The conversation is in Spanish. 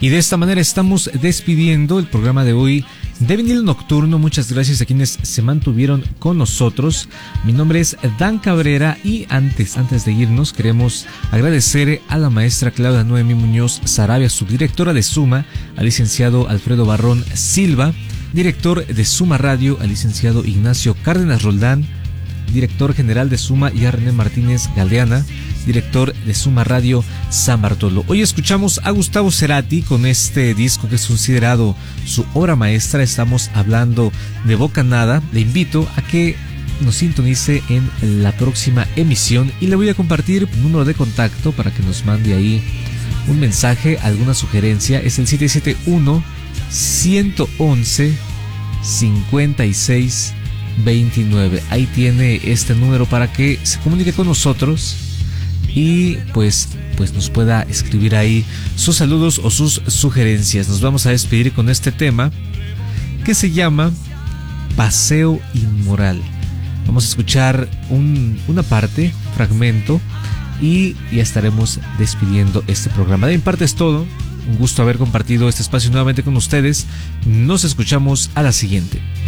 Y de esta manera estamos despidiendo el programa de hoy de Vinil Nocturno. Muchas gracias a quienes se mantuvieron con nosotros. Mi nombre es Dan Cabrera y antes de irnos queremos agradecer a la maestra Claudia Noemí Muñoz Sarabia, subdirectora de Suma, al licenciado Alfredo Barrón Silva, director de Suma Radio, al licenciado Ignacio Cárdenas Roldán, director general de Suma, y a René Martínez Galeana, director de Suma Radio San Bartolo. Hoy escuchamos a Gustavo Cerati con este disco que es considerado su obra maestra. Estamos hablando de Bocanada. Le invito a que nos sintonice en la próxima emisión y le voy a compartir un número de contacto para que nos mande ahí un mensaje, alguna sugerencia. Es el 771-111-5629. Ahí tiene este número para que se comunique con nosotros y pues nos pueda escribir ahí sus saludos o sus sugerencias. Nos vamos a despedir con este tema que se llama Paseo Inmoral. Vamos a escuchar una parte, fragmento, y ya estaremos despidiendo este programa. De mi parte es todo. Un gusto haber compartido este espacio nuevamente con ustedes. Nos escuchamos a la siguiente.